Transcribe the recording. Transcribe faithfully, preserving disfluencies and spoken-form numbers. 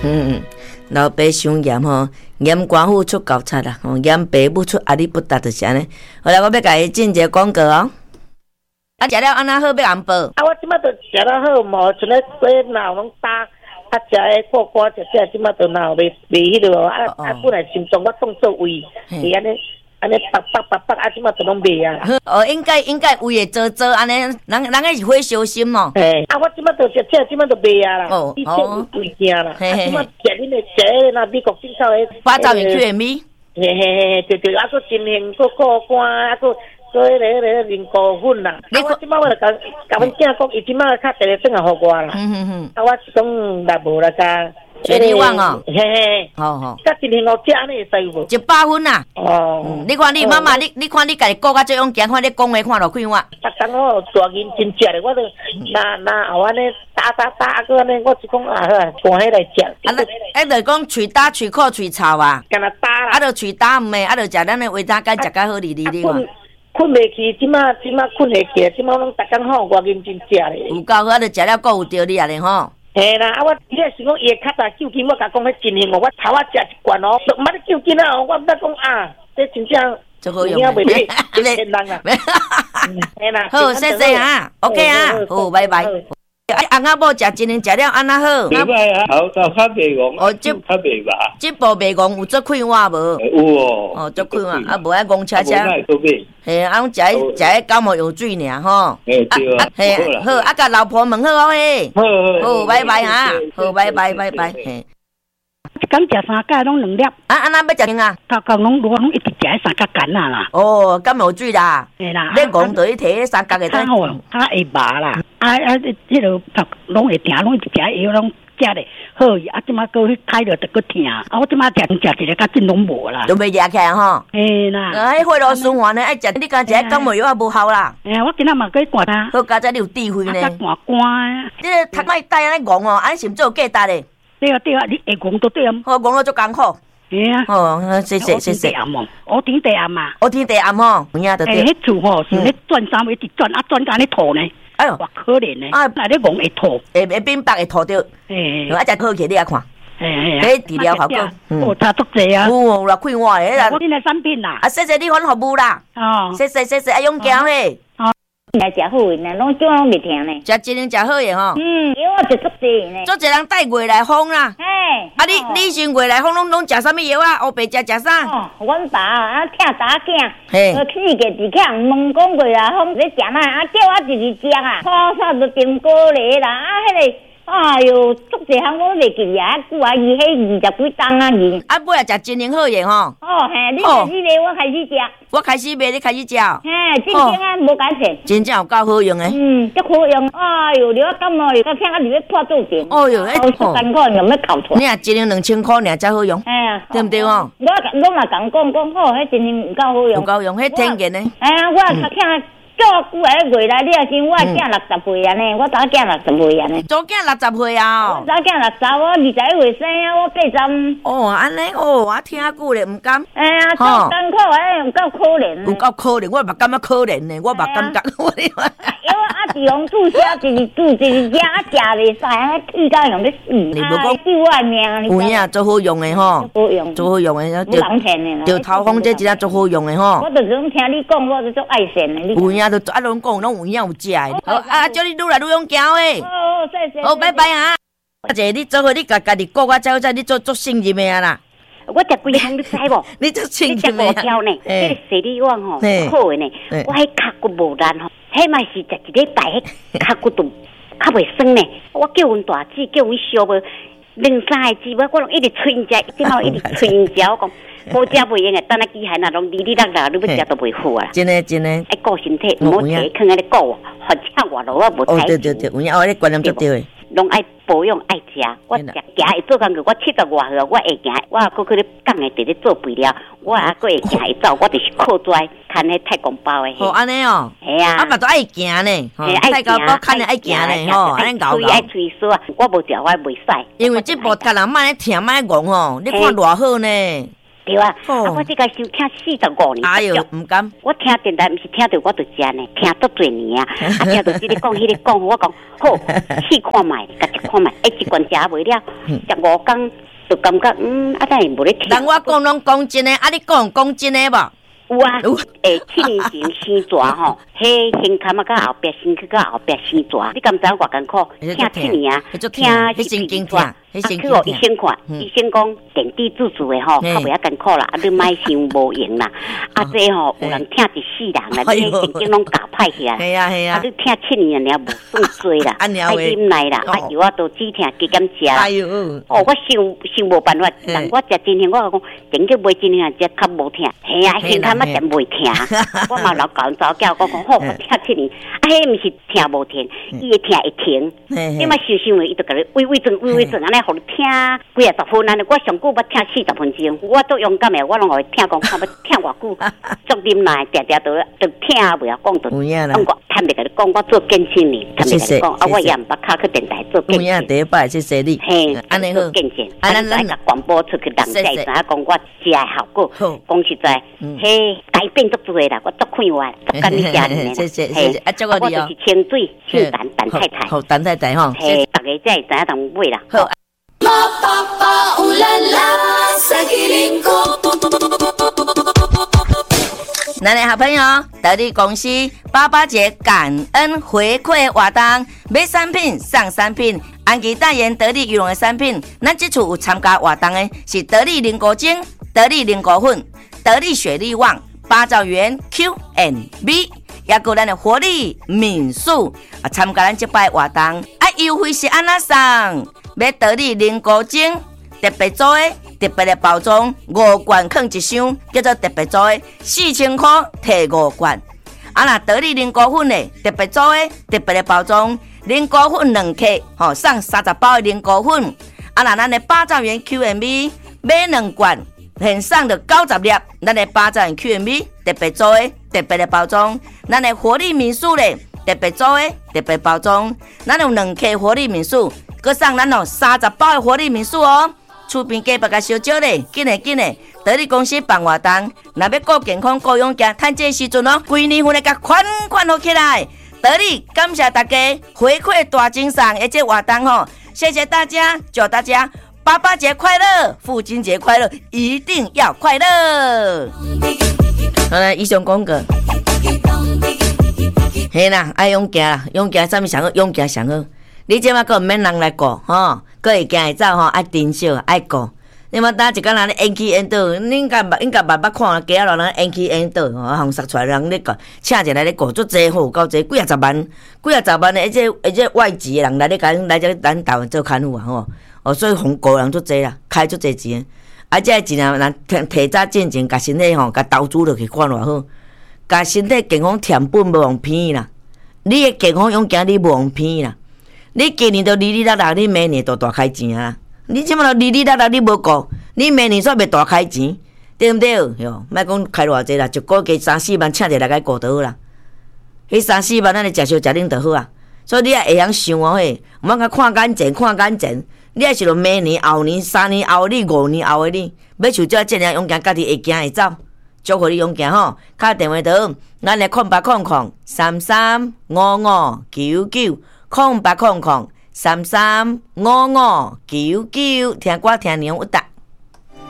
嗯嗯，老爸伤严吼，严官府出高差啦，吼严爸母出阿里不达就是安尼。后来我要甲伊进一个广告哦。啊，食了安那好要红报？ 啊，我即摆都食了好，无像咧洗脑拢打，啊食诶过瓜食食，即摆都闹袂袂迄落，啊啊本来心脏我当做胃，是安尼安尼叭叭叭叭，啊即摆都拢袂啊。 哦，应该应该胃会做做安尼，人人迄是会小心哦。 嘿，啊我即摆都食食，即摆都袂啊啦。哦哦，胃惊啦。啊即摆食恁诶食诶那美国进口诶八爪鱼 Q M V。 嘿嘿嘿，对对，啊个真幸个过关，啊个。所以咧咧零股份啦，啊我即摆我就甲甲阮囝讲，伊即摆较第日转来互我啦。嗯嗯嗯。啊我是讲若无啦甲。 全力旺哦。 嘿嘿。好好。甲真幸好食安尼会使无？一百分啦。哦。你看你妈妈，你你看你家己顾甲这样行，看你讲话看落去我。逐工哦，大人真食咧，我都那那后安尼打打打，啊个安尼，我就讲啊，干迄来食。啊，那迄就讲喙打喙苦喙臭啊。干那打啦。啊，就喙打毋诶，啊，就食咱诶话打干食甲好哩哩哩看。困袂去，即马即马困会起，即马拢逐工吼，我认真食咧。有够好，啊，就食了够有道理啊咧吼。嘿啦，啊我伊咧是讲伊会较早救筋，我甲讲迄真幸哦，我头仔食一罐哦，毋捌咧救筋啊，我毋知讲啊，这真正真好用。袂咧，骗人啊。嘿啦，好，谢谢啊 ，OK 啊，好，拜拜。哎，翁仔某食真幸食了安那好？ 袂歹啊，好，到较袂戆，哦，这较袂吧。 这部袂戆，有做快活无？ 有哦。 哦，做快活，啊，无爱戆车车。 无爱做咩？ 嘿，啊，阮食迄食迄感冒药水尔吼。 嘿，对啊。 嘿，好，啊，甲老婆问好哦嘿。 好好。 好，拜拜哈。好，拜拜拜拜。嘿。 一工食三盖拢两粒， 啊啊，那要食啥啊？ 头壳拢拢一直食三角干啊啦。 哦，感冒水啦。 嘿啦。 你讲就去摕迄三角的。 较好，较会麻啦。啊啊，迄落头拢会疼，拢一直食药拢食咧好。啊，即马搁去开了就搁疼。啊，我即马食食一个较真拢无啦。 都袂食起来吼。 嘿啦。 啊，迄血路循环呢，爱食你敢食感冒药也无效啦。 哎，我今仔嘛搁去灌啊。 好，加在你有智慧呢。 啊，灌灌。 你个头摆戴安尼戆哦，安尼是毋做有价值咧？ 对啊对啊，你会戆都对啊。 好，戆了足艰苦。 嘿啊。 哦，谢谢谢谢。 我天地暗嘛。 我天地暗吼，有影得对。 诶，迄厝吼是咧转三尾，直转啊转到安尼吐呢。哎呦，哇可怜呢！啊，那咧戆会吐， 会会冰白会吐着。诶，啊，只好起你啊看。诶，迄治疗效果， 哦，差足济啊。 有啦，快活诶啦。 我恁诶产品啦。 啊，谢谢你款服务啦。哦，谢谢谢谢，啊，勇敢嘿。 来食好呢，拢叫拢袂听呢。 食真能食好诶吼。 嗯，药啊就足济呢。 足济人带外来风啦。 嘿。 啊，你你先外来风拢拢食啥物药啊？乌白食食啥？ 哦，阮爸啊，疼查囝，嘿，四个弟囝问讲过啦，风咧食哪？啊，叫我直直食啊，初三就订果梨啦，啊，迄个。哎哟，足济项我袂记啊，久啊，伊迄二十几担啊，伊。 啊，尾也食真灵好用吼。 哦，嘿，你开始卖，我开始食。 我开始卖，你开始食。 嘿，真正啊，无改善。 真正有够好用诶。 嗯，足好用。哎哟，你我感冒又到听啊，入咧破肚顶。 哦哟，哎， 好艰苦，用要哭出来。 你啊，一零两千块，尔才好用。哎呀，对毋对哦？ 我我嘛讲讲讲好，迄真正有够好用。 有够用，迄天然诶。 哎呀，我较听。足久诶，过来你也先，我囝六十岁安尼，我早囝六十岁安尼。 早囝六十岁啊？ 早囝六十，我二十一岁生啊，我八十。 哦，安尼哦，我听久咧，毋甘。 哎呀，足艰苦诶，有够可怜。 有够可怜，我嘛感觉可怜呢，我嘛感觉。 因为啊，自从注射一日注一日吃，啊，食袂使，啊，气到用要死。你无讲救我命， 有影做好用诶吼， 好用， 做好用诶， 无人骗诶啦。 就头风这真正做好用诶吼。 我就是讲听你讲，我就足爱善诶。 有影都啊，拢讲拢有影有食诶。好啊，叫你愈来愈勇敢诶。 好，谢谢。 好，拜拜啊。阿姐，你做好你家家己顾我照照，你做做信任诶啊啦。 我食规项你知无？ 你做信任诶。 你食五条呢？迄个西里旺吼，好诶呢。我迄脚骨无烂吼，迄嘛是食一礼拜，迄脚骨都较袂酸呢。我叫阮大姊，叫阮小妹，两三个姊妹，我拢一直催因食，一直嘛一直催因食。我讲无食袂用诶，等下机械若拢哩哩啦啦，你要食都袂好啊。 真诶真诶。 爱顾身体，毋好摕囥安尼顾，或者外劳我无睇。哦对对对，有影，我咧观念足对诶。 拢爱保养爱食，我食行会做工课，我七十外岁，我会行，我还搁去咧讲诶，伫咧做肥料，我还搁会行会走，我就是靠拽看迄太公包诶。 哦，安尼哦。 系啊。 啊，嘛都爱行呢。 太公包看着爱行呢，吼，安尼搞搞。 爱吹簌啊，我无食我袂使。 因为这部甲人莫咧听莫咧戆吼，你看偌好呢。 对啊，啊，我这个收听四十五年， 哎呦，唔敢， 我听电台，唔是听到我就这呢，听足多年啊，啊，听到这个讲，迄个讲，我讲好，试看卖，甲一看卖，哎，一罐食袂了，十五工就感觉嗯，啊，但是无咧听。 人我讲拢讲真诶，啊，你讲讲真诶无？ 有啊，诶，七年前生蛇吼，迄胸坎啊，甲后壁身躯甲后壁生蛇，你敢知我艰苦？听七年啊，听迄神经痛， 迄神经痛。医生看，医生讲电地自助诶吼，较袂遐艰苦啦，啊，你莫想无用啦。啊，这吼有人听一世人啦，你神经拢搞歹起来。 系啊系啊， 啊，你听七年了，无算衰啦，爱忍耐啦，啊，药啊都只听加减食。哎呦，哦，我想想无办法，人我食真香，我讲真叫买真香，只较无听。系啊，胸坎。嘛真袂听，我嘛老教人早教，我讲好，我听七年，啊，迄毋是听无听，伊会听会停，你嘛想想伊就甲你微微转微微转，安尼互你听几啊十分，安尼我上久捌听四十分钟，我都勇敢诶，我拢会听讲，看要听偌久，足忍耐，定定都都听袂晓讲都，讲我坦白甲你讲，我做健身呢，坦白甲你讲，啊，我也毋捌卡去电台做健身， 第一摆谢谢你， 嘿，安尼好健身，啊，咱来甲广播出去，人才知影讲我食诶效果，讲实在，嘿。改变足多啦，我足快活，足感谢你。 谢谢谢谢，啊，祝我你哦。我就是清水姓陈，陈太太。 好，陈太太吼。 嘿，大家才会知影同买啦。好。 咱的好朋友，得力公司八八节感恩回馈活动，买产品送产品，安吉代言得力羽绒的产品。咱这次有参加活动的是得力凝固精、得力凝固粉、得力雪力旺、八兆元 Q and B， 也有咱的活力民宿啊，参加咱这摆活动啊，优惠是安那送，买得力凝固精特别做的。特别的包装，五罐放一箱，叫做特别做的，四千块摕五罐。啊，那得力凝固粉的特别做的，特别的包装，凝固粉两克，吼、哦，送三十包的凝固粉。啊，那咱的八兆元 Q and B 买两罐，现送的九十粒，咱的八兆元 Q and B 特别做的，特别的包装。咱的活力民宿咧，特别做的，特别包装。咱有两克活力民宿，佮送咱哦三十包的活力民宿哦。厝边隔壁甲小少咧，紧诶紧诶！得力公司办活动，若要顾健康、顾勇健，趁这时阵哦，规年份诶甲款款好起来。得力感谢大家回馈大精神，而且活动吼，谢谢大家，祝大家爸爸节快乐，父亲节快乐，一定要快乐。好啦，以上讲过。嘿啦，爱勇健啦，勇健啥物上好？勇健上好。你即马个毋免人来顾吼，个会行会走吼，爱珍惜，爱顾。你莫当一个人咧演起演倒，你应该应该捌捌看，街仔路人演起演倒吼，红杀出来人咧顾，请一来咧顾，足济好够济，几啊十万，几啊十万的，而且而且外籍的人来咧甲来这咱台湾做看护啊吼，哦，所以红顾人足济啦，开足济钱，啊，这钱啊，人提提早进前，甲身体吼，甲投资落去看偌好，甲身体健康填本无用偏啦，你的健康勇健你无用偏啦。你今年都哩哩啦啦，你明年都大开钱啊！你即马都哩哩啦啦，你无顾，你明年煞袂大开钱，对毋对？哟，莫讲开偌济啦，一个月三四万，请一来个顾就好啦。迄三四万，咱咧食烧食啉就好啊。所以你也会晓想哦，嘿，毋通甲看眼前，看眼前。你也是着明年、后年、三年后的你、五年后的你，要像这这样勇敢，家己会行会走。祝福你勇敢吼！敲电话到，咱来空八空空三三五五九九。空八空空三三五五九九，听歌听年有答。